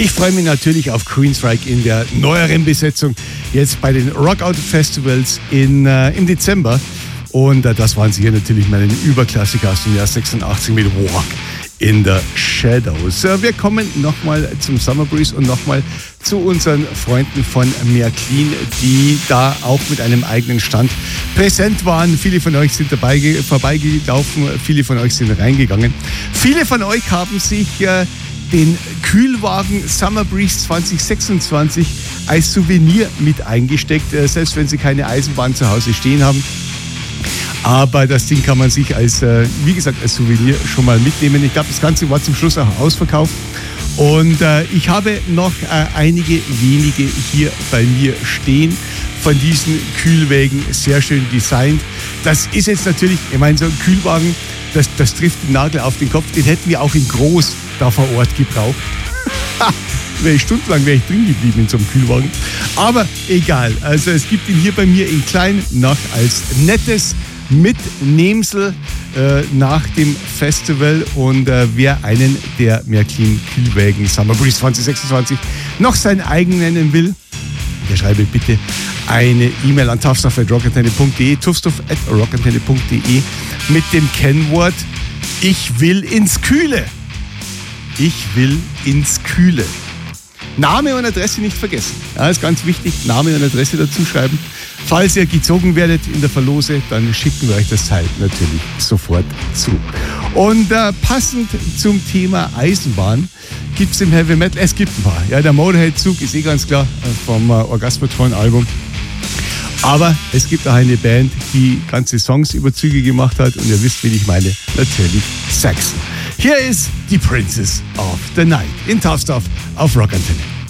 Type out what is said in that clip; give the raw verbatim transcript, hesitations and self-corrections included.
Ich freue mich natürlich auf Queensryche in der neueren Besetzung, jetzt bei den Rockout Festivals in, äh, im Dezember. Und äh, das waren sie hier natürlich meinen Überklassiker aus dem Jahr sechsundachtzig mit Walk in the Shadows. Äh, wir kommen nochmal zum Summer Breeze und nochmal zu unseren Freunden von Märklin, die da auch mit einem eigenen Stand präsent waren. Viele von euch sind dabei vorbeigelaufen, viele von euch sind reingegangen. Viele von euch haben sich äh, den Kühlwagen Summer Breeze zwanzig sechsundzwanzig als Souvenir mit eingesteckt, äh, selbst wenn sie keine Eisenbahn zu Hause stehen haben. Aber das Ding kann man sich als, äh, wie gesagt, als Souvenir schon mal mitnehmen. Ich glaube, das Ganze war zum Schluss auch ausverkauft. Und äh, ich habe noch äh, einige wenige hier bei mir stehen von diesen Kühlwägen, sehr schön designt. Das ist jetzt natürlich, ich meine, so ein Kühlwagen, das, das trifft den Nagel auf den Kopf. Den hätten wir auch in groß da vor Ort gebraucht. Wäre ich stundenlang wäre ich drin geblieben in so einem Kühlwagen. Aber egal, also es gibt ihn hier bei mir in klein noch als nettes Mitnehmsel äh, nach dem Festival. Und äh, wer einen der Märklin Kühlwägen Summer Breeze zwanzig sechsundzwanzig noch seinen eigenen nennen will, der schreibe bitte eine E-Mail an tuffstuff at rockantenne punkt de, tuffstuff at rockantenne punkt de mit dem Kennwort Ich will ins Kühle. Ich will ins Kühle. Name und Adresse nicht vergessen. Ja, ist ganz wichtig, Name und Adresse dazu schreiben. Falls ihr gezogen werdet in der Verlose, dann schicken wir euch das Teil natürlich sofort zu. Und äh, passend zum Thema Eisenbahn gibt es im Heavy Metal, es gibt ein paar. Ja, der Motorhead-Zug ist eh ganz klar äh, vom äh, Orgasmatron-Album. Aber es gibt auch eine Band, die ganze Songs über Züge gemacht hat. Und ihr wisst, wen ich meine. Natürlich Saxon. Hier ist die Princess of the Night in Tough Stuff auf Rockantenne.